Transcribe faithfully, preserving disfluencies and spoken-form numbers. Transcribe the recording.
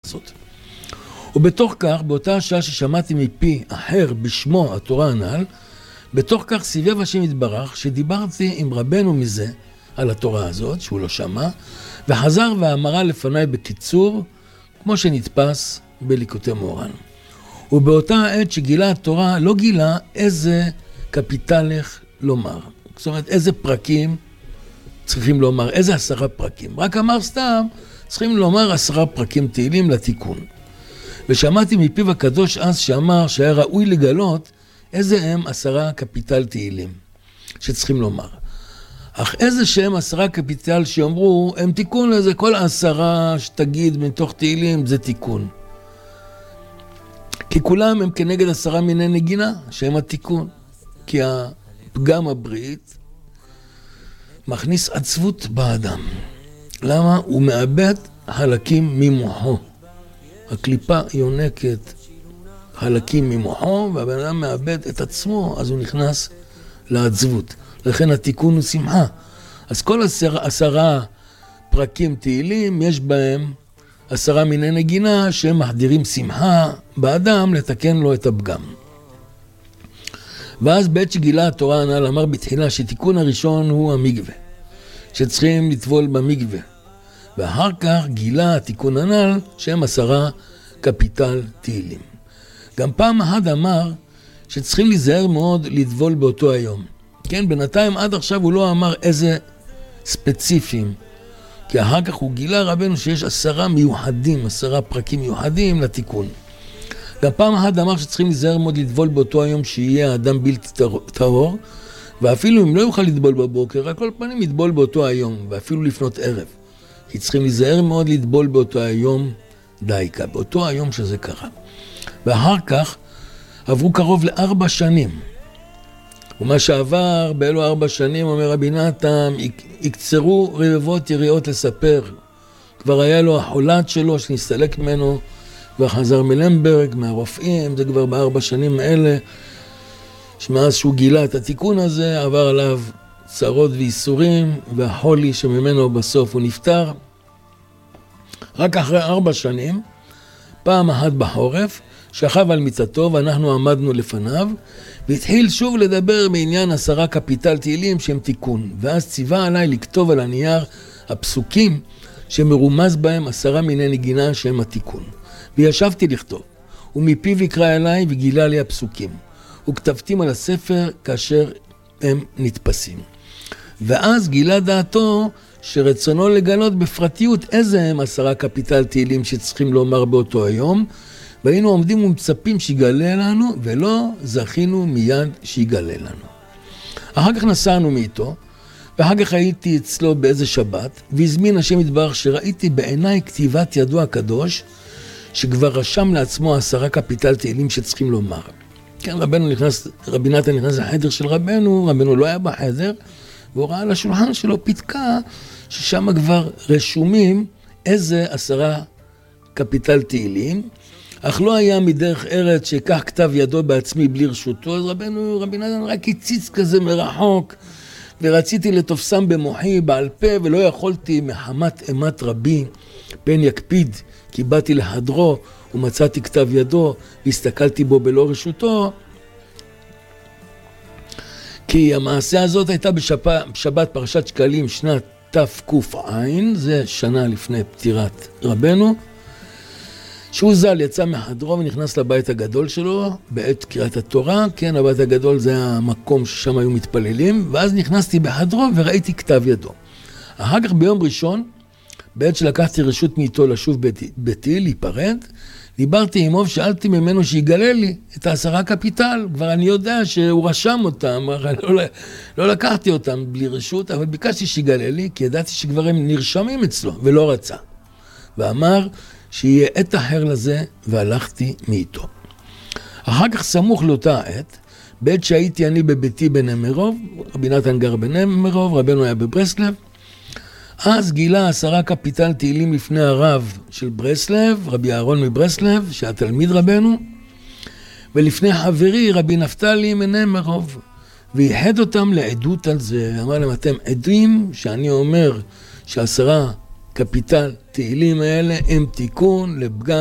הזאת. ובתוך כך, באותה השעה ששמעתי מפי אחר בשמו התורה הנ"ל, בתוך כך סיבב השם יתברך, שדיברתי עם רבנו מזה על התורה הזאת, שהוא לא שמע, וחזר ואמרה לפניי בקיצור, כמו שנתפס בליקוטי מורן. ובאותה העת שגילה התורה, לא גילה איזה קפיטלך לומר. זאת אומרת, איזה פרקים צריכים לומר, איזה עשרה פרקים. רק אמר סתם, צריכים לומר עשרה פרקים תהילים לתיקון. ושמעתי מפיו הקדוש אז שאמר שהיה ראוי לגלות איזה הם עשרה קפיטל תהילים שצריכים לומר. אך איזה שהם עשרה קפיטל שאומרו, הם תיקון לזה, כל עשרה שתגיד מתוך תהילים זה תיקון. כי כולם הם כנגד עשרה מיני נגינה, שהם התיקון. כי הפגם הברית מכניס עצבות באדם. למה? הוא מאבד חלקים ממוחו. הקליפה יונקת חלקים ממוחו, והבן אדם מאבד את עצמו, אז הוא נכנס לעצבות. לכן התיקון הוא שמחה. אז כל עשר, עשרה פרקים תהילים, יש בהם עשרה מיני נגינה, שהם מחדירים שמחה באדם לתקן לו את הפגם. ואז בעת שגילה התורה הנ"ל אמר בתחילה שתיקון הראשון הוא המקווה, שצריכים לטבול במקווה. ואחר כך גילה התיקון הנ"ל שהם עשרה קפיטל תהילים. גם פעם אחת אמר שצריכים להיזהר מאוד לטבול באותו היום. כן, בינתיים עד עכשיו הוא לא אמר איזה ספציפיים, כי אחר כך הוא גילה רבנו שיש עשרה מיוחדים, עשרה פרקים מיוחדים לתיקון. גם פעם אחת אמר שצריכים להיזהר מאוד לטבול באותו היום שיהיה האדם בלתי טהור, ואפילו אם לא יוכל לטבול בבוקר, על כל פנים יטבול באותו היום, ואפילו לפנות ערב. כי צריכים להיזהר מאוד לטבול באותו היום דייקה, באותו היום שזה קרה. ואחר כך עברו קרוב לארבע שנים. ומה שעבר באלו ארבע שנים, אומר רבי נתן, יקצרו רבבות יריעות לספר. כבר היה לו החולת שלו שנסתלק ממנו, וחזר מלמברג, מהרופאים, זה כבר בארבע שנים האלה, שמאז שהוא גילה את התיקון הזה, עבר עליו צרות ואיסורים, והחולי שממנו בסוף הוא נפטר. רק אחרי ארבע שנים, פעם אחת בחורף, שכב על מיטתו ואנחנו עמדנו לפניו, והתחיל שוב לדבר בעניין עשרה קפיטל תהילים שהם תיקון, ואז ציווה עליי לכתוב על הנייר הפסוקים שמרומז בהם עשרה מיני נגינה שהם התיקון. וישבתי לכתוב, ומפיו יקרא אליי וגילה לי הפסוקים, וכתבתים על הספר כאשר הם נתפסים. ואז גילה דעתו שרצונו לגלות בפרטיות איזה הם עשרה קפיטל תהילים שצריכים לומר באותו היום, והיינו עומדים ומצפים שיגלה לנו, ולא זכינו מיד שיגלה לנו. אחר כך נסענו מאיתו, ואחר כך הייתי אצלו באיזה שבת, והזמין השם יתברך שראיתי בעיניי כתיבת ידו הקדוש, שכבר רשם לעצמו עשרה קפיטל תהילים שצריכים לומר. כן, רבנו נכנס, רבי נתן נכנס לחדר של רבנו, רבנו לא היה בחדר, והוא ראה על השולחן שלו פתקה, ששם כבר רשומים איזה עשרה קפיטל תהילים, אך לא היה מדרך ארץ שיקח כתב ידו בעצמי בלי רשותו, אז רבנו, רבי נתן רק הציץ כזה מרחוק, ורציתי לתופסם במוחי בעל פה, ולא יכולתי מחמת אימת רבי, פן יקפיד, כי באתי לחדרו, ומצאתי כתב ידו, והסתכלתי בו בלא רשותו, כי המעשה הזאת הייתה בשבת, בשבת פרשת שקלים שנת תק"ע, זה שנה לפני פטירת רבנו, שהוא ז"ל יצא מחדרו ונכנס לבית הגדול שלו בעת קריאת התורה. כן, הבית הגדול זה המקום ששם היו מתפללים, ואז נכנסתי בחדרו וראיתי כתב ידו. אחר כך ביום ראשון, בעת שלקחתי רשות מאיתו לשוב ביתי, ביתי להיפרד, דיברתי עמו ושאלתי ממנו שיגלה לי את העשרה קפיטל. כבר אני יודע שהוא רשם אותם, לא, לא לקחתי אותם בלי רשות, אבל ביקשתי שיגלה לי, כי ידעתי שכבר הם נרשמים אצלו, ולא רצה. ואמר שיהיה עת אחר לזה, והלכתי מאיתו. אחר כך סמוך לאותה עת, בעת שהייתי אני בביתי בנמרוב, רבי נתן גר בנמרוב, רבנו היה בברסלב, אז גילה עשרה קפיטל תהילים לפני הרב של ברסלב, רבי אהרון מברסלב, שהיה תלמיד רבנו, ולפני חברי רבי נפתלי מנמרוב, וייחד אותם לעדות על זה. אמר להם, אתם עדים שאני אומר שעשרה קפיטל תהילים האלה הם תיקון לפגם